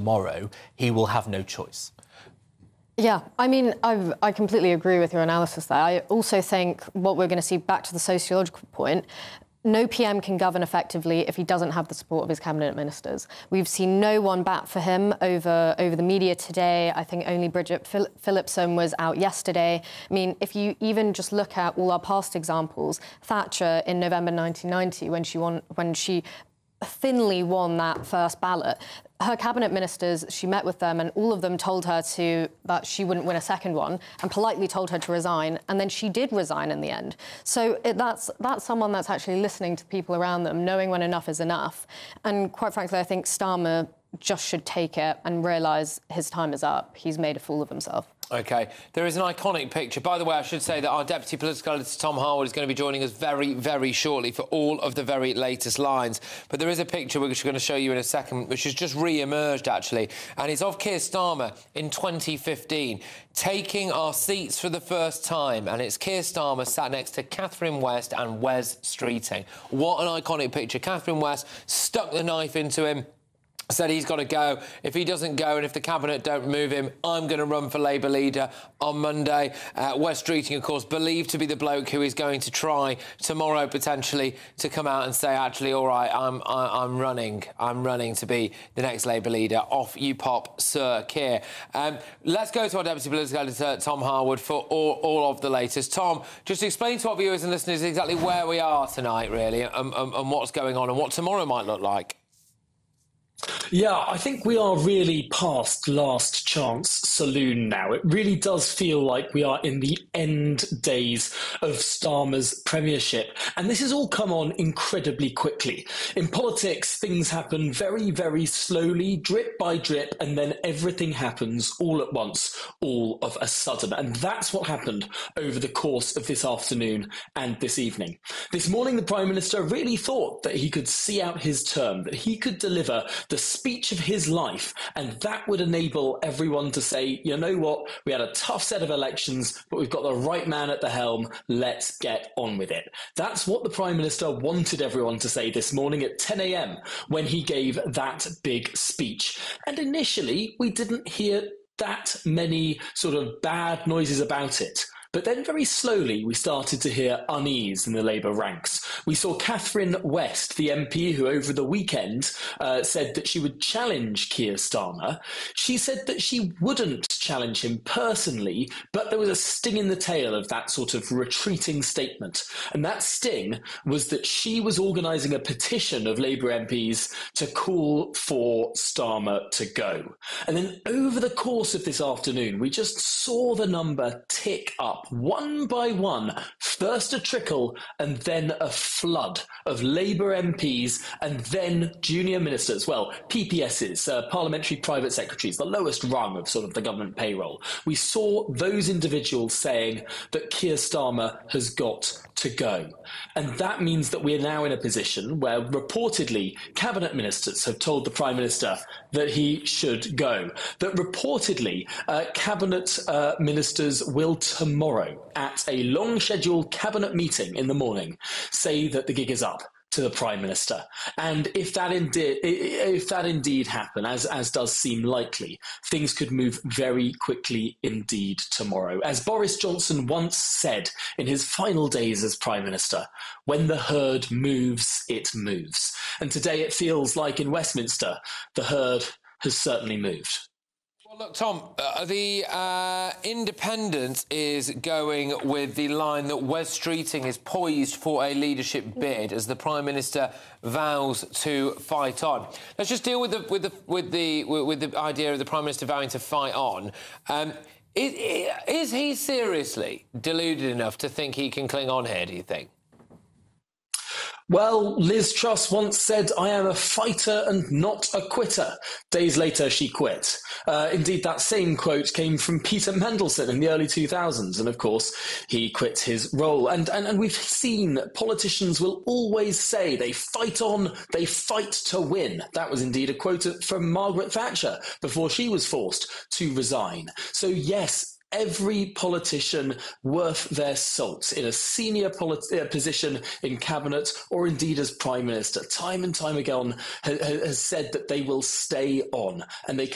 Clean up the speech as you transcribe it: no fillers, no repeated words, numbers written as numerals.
tomorrow, he will have no choice. Yeah, I mean, I completely agree with your analysis there. I also think what we're going to see, back to the sociological point, no PM can govern effectively if he doesn't have the support of his cabinet ministers. We've seen no one bat for him over the media today. I think only Bridget Phillipson was out yesterday. I mean, if you even just look at all our past examples, Thatcher in November 1990, when she thinly won that first ballot, her cabinet ministers, she met with them and all of them told her that she wouldn't win a second one and politely told her to resign, and then she did resign in the end. So that's someone that's actually listening to people around them, knowing when enough is enough. And quite frankly, I think Starmer just should take it and realise his time is up. He's made a fool of himself. OK, there is an iconic picture. By the way, I should say that our Deputy Political Editor, Tom Harwood, is going to be joining us very, very shortly for all of the very latest lines. But there is a picture which we're going to show you in a second, which has just re-emerged, actually, and it's of Keir Starmer in 2015, taking our seats for the first time, and it's Keir Starmer sat next to Catherine West and Wes Streeting. What an iconic picture. Catherine West stuck the knife into him, said he's got to go. If he doesn't go and if the Cabinet don't move him, I'm going to run for Labour leader on Monday. Wes Streeting, of course, believed to be the bloke who is going to try tomorrow, potentially, to come out and say, actually, all right, I'm running to be the next Labour leader. Off you pop, Sir Keir. Let's go to our Deputy Political Editor, Tom Harwood, for all of the latest. Tom, just explain to our viewers and listeners exactly where we are tonight, really, and what's going on and what tomorrow might look like. Yeah, I think we are really past last chance saloon now. It really does feel like we are in the end days of Starmer's premiership. And this has all come on incredibly quickly. In politics, things happen very, very slowly, drip by drip, and then everything happens all at once, all of a sudden. And that's what happened over the course of this afternoon and this evening. This morning, the Prime Minister really thought that he could see out his term, that he could deliver the speech of his life, and that would enable everyone to say, you know what, we had a tough set of elections, but we've got the right man at the helm, let's get on with it. That's what the Prime Minister wanted everyone to say this morning at 10 a.m. when he gave that big speech. And initially, we didn't hear that many sort of bad noises about it. But then very slowly we started to hear unease in the Labour ranks. We saw Catherine West, the MP who over the weekend said that she would challenge Keir Starmer. She said that she wouldn't challenge him personally, but there was a sting in the tail of that sort of retreating statement. And that sting was that she was organising a petition of Labour MPs to call for Starmer to go. And then over the course of this afternoon, we just saw the number tick up one by one, first a trickle and then a flood of Labour MPs and then junior ministers, well, PPSs, parliamentary private secretaries, the lowest rung of sort of the government payroll. We saw those individuals saying that Keir Starmer has got to go. And that means that we are now in a position where reportedly cabinet ministers have told the Prime Minister that he should go. That reportedly cabinet ministers will tomorrow at a long scheduled cabinet meeting in the morning say that the gig is up to the Prime Minister. And if that indeed happen, as does seem likely, things could move very quickly indeed tomorrow. As Boris Johnson once said in his final days as Prime Minister, when the herd moves, it moves. And today it feels like in Westminster, the herd has certainly moved. Well, look, Tom, the Independent is going with the line that Wes Streeting is poised for a leadership bid as the Prime Minister vows to fight on. Let's just deal with the idea of the Prime Minister vowing to fight on. Is he seriously deluded enough to think he can cling on here, do you think? Well, Liz Truss once said, I am a fighter and not a quitter. Days later, she quit. Indeed, that same quote came from Peter Mandelson in the early 2000s. And of course, he quit his role. And we've seen politicians will always say they fight on, they fight to win. That was indeed a quote from Margaret Thatcher before she was forced to resign. So yes, every politician worth their salt in a senior position in cabinet or indeed as Prime Minister, time and time again has said that they will stay on and they